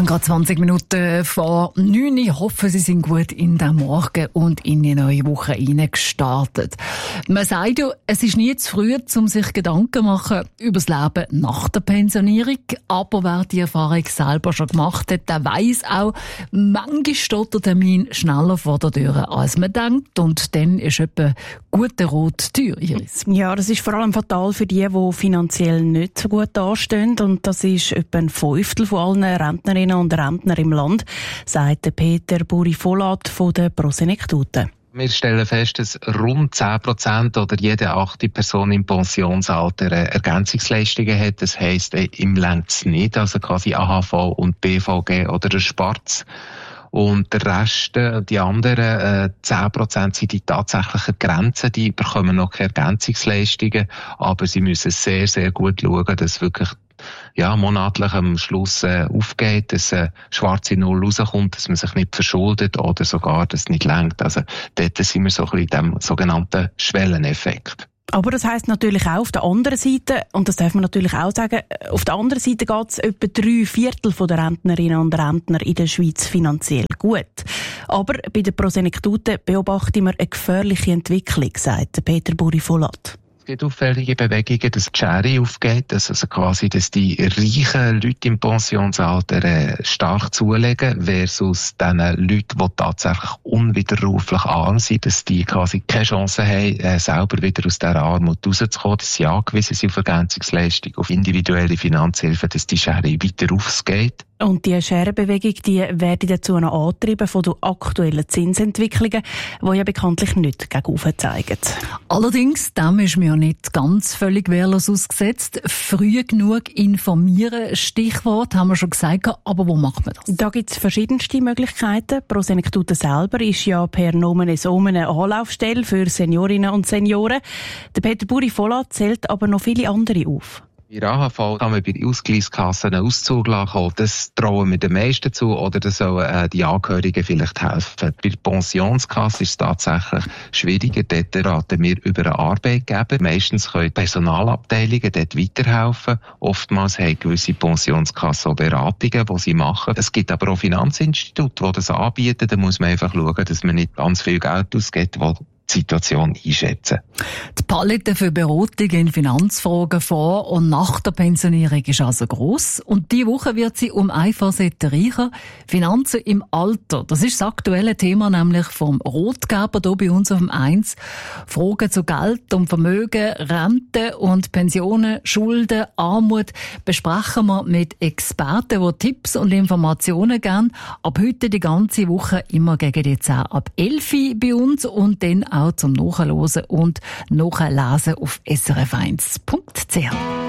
haben gerade 20 Minuten vor 9. Ich hoffe, Sie sind gut in den Morgen und in die neue Woche gestartet. Man sagt ja, es ist nie zu früh, um sich Gedanken zu machen über das Leben nach der Pensionierung. Aber wer die Erfahrung selber schon gemacht hat, der weiss auch, manchmal steht der Termin schneller vor der Tür, als man denkt. Und dann ist etwa gute rote Tür, Iris. Ja, das ist vor allem fatal für die finanziell nicht so gut dastehen. Und das ist etwa ein Fünftel von allen Rentnerinnen und Rentner im Land, sagt Peter Buri-Volat von der Prosenektute. Wir stellen fest, dass rund 10% oder jede 8. Person im Pensionsalter Ergänzungsleistungen hat. Das heisst, im längst nicht, also quasi AHV und BVG oder ein Sparz. Und der Rest, die anderen 10% sind die tatsächlichen Grenzen, die bekommen noch keine Ergänzungsleistungen, aber sie müssen sehr, sehr gut schauen, dass wirklich monatlich am Schluss aufgeht, dass eine schwarze Null rauskommt, dass man sich nicht verschuldet oder sogar, dass es nicht reicht. Also dort sind wir so ein bisschen in dem sogenannten Schwelleneffekt. Aber das heisst natürlich auch auf der anderen Seite, und das darf man natürlich auch sagen, auf der anderen Seite geht es etwa 3/4 der Rentnerinnen und Rentner in der Schweiz finanziell gut. Aber bei der Prosenektute beobachten wir eine gefährliche Entwicklung, sagt Peter Buri-Volat. Es gibt auffällige Bewegungen, dass die Schere aufgeht, dass die reichen Leute im Pensionsalter stark zulegen, versus den Leuten, die tatsächlich unwiderruflich arm sind, dass die quasi keine Chance haben, selber wieder aus dieser Armut rauszukommen, dass sie angewiesen sind auf Ergänzungsleistung, auf individuelle Finanzhilfe, dass die Schere weiter aufgeht. Und die Scherenbewegung, die werden dazu noch angetrieben von den aktuellen Zinsentwicklungen, die ja bekanntlich nicht gegen oben zeigen. Allerdings, dem ist mir ja nicht ganz völlig wehrlos ausgesetzt. Früh genug informieren, Stichwort, haben wir schon gesagt, aber wo macht man das? Da gibt es verschiedenste Möglichkeiten. Prosenektute selber ist ja per Nomen Omen eine Anlaufstelle für Seniorinnen und Senioren. Der Peter Buri-Volat zählt aber noch viele andere auf. Bei der AHV kann man bei den Ausgleichskassen einen Auszug lassen. Das trauen wir den meisten zu, oder das sollen die Angehörigen vielleicht helfen. Bei der Pensionskasse ist es tatsächlich schwieriger. Dort raten wir über einen Arbeitgeber. Meistens können Personalabteilungen dort weiterhelfen. Oftmals haben gewisse Pensionskassen auch Beratungen, die sie machen. Es gibt aber auch Finanzinstitute, die das anbieten. Da muss man einfach schauen, dass man nicht ganz viel Geld ausgibt, die Situation einschätzen. Die Palette für Beratung in Finanzfragen vor und nach der Pensionierung ist also gross. Und diese Woche wird sie um eine Facette reicher. Finanzen im Alter. Das ist das aktuelle Thema nämlich vom Rotgeber hier bei uns auf dem 1. Fragen zu Geld und Vermögen, Rente und Pensionen, Schulden, Armut besprechen wir mit Experten, die Tipps und Informationen geben. Ab heute die ganze Woche immer gegen die 10 ab 11 bei uns und dann auch zum Nachhören und Nachlesen auf srf1.ch.